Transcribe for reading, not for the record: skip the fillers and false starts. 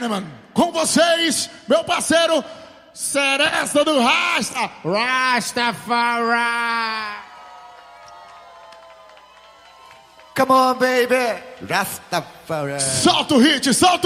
gentlemen, com vocês, meu parceiro Seresta do Rasta, Rastafari. Come on, baby, Rastafari. Solta o hit, solta